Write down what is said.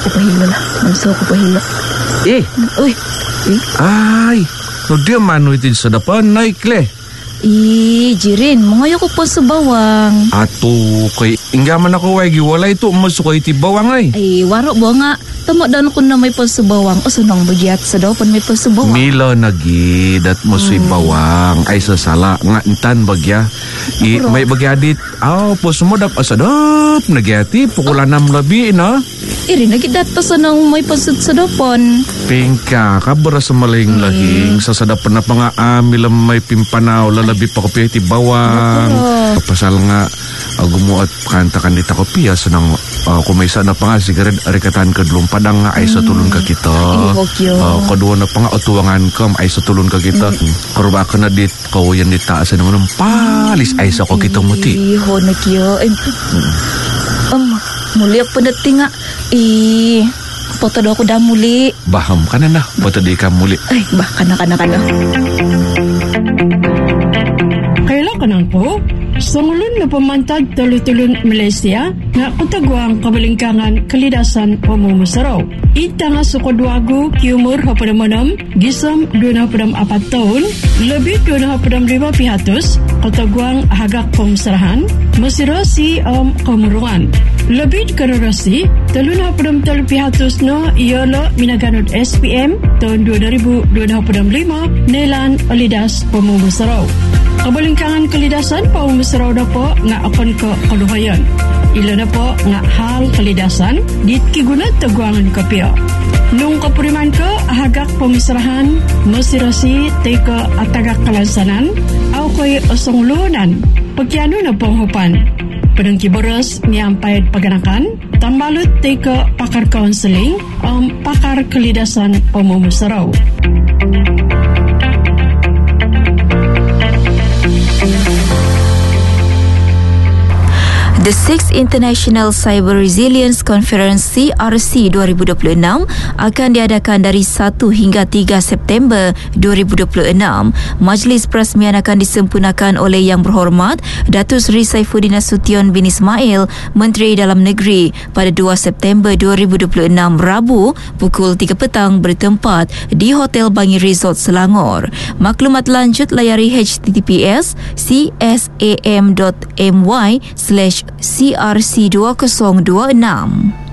ako pahila lah. Nagsa ako pahila. Uy. Ay, no dia manu itin sa dapan, naik le. Jirin, mga ko po sa bawang. Ato, kay inggaman ako wagi, wala ito masuk iti bawang ay. Waro bo nga. Tama dan ko na may po sa bawang. O sunang bagyat sa daw, may po sa bawang. Milo nagi, dat mo si bawang. Ay sasala, nga intan bagya. May bagyadit. Po sumodap asadap. Nagyati, pukulanam labi, no? Iri, nagidata sa nang may pasod sa dapon. Pingka, kabara sa maling lahing. Sa sadapan na pa nga amilam may pimpanaw. Lalabi pa ko ti bawang. Kapasal nga, gumuot kantakan dita ko piya. Sanang kumaysa na pa nga, sigarid arikatan ka dulong padang nga ay sa tulon ka kita. Kadua na pa nga, otuwangan ka, ay sa tulon ka kita. Karuba ka na dit, kawayan dit taas na naman palis ay sa ko kitang muti. Iho na kiyo. Muli ako na tinga. Potado ako dah muli. Baham ka na. Potado ka muli. Ay, kana. Kailan ka nang po? Sangulun na pamantag tuloy-tulon Malaysia nga kutagwang kabalingkangan kalidasan pamumusaraw. Ita nga sukodwago kiumur hapadamanam gisam 2 4 taon lebih 2 5 pihatos kutagwang hagak pamusarahan masiro si kamurungan. Lebih kararasi 3 pihatos no iolo minaganod SPM tahun 2025 nelan alidas pamumusaraw. Kabalingkangan kalidasan pamumusaraw na po nga apan ko kaluhayan. Ilo na po nga hal kalidasan dit kigunat tagwangan kapio. Nung kapuriman ko hagak pamusarahan masirasi teka atagak kalansanan aw ko'y osonglunan pagkiano na panghupan. Padang kiboros niyampayad paganakan tambalot teka pakar counseling pakar kalidasan pamumusaraw. The 6th International Cyber Resilience Conference CRC 2026 akan diadakan dari 1 hingga 3 September 2026. Majlis perasmian akan disempurnakan oleh Yang Berhormat Datuk Seri Saifuddin Nasution bin Ismail, Menteri Dalam Negeri pada 2 September 2026 Rabu pukul 3 petang bertempat di Hotel Bangi Resort Selangor. Maklumat lanjut layari https://csam.my/CRC2026.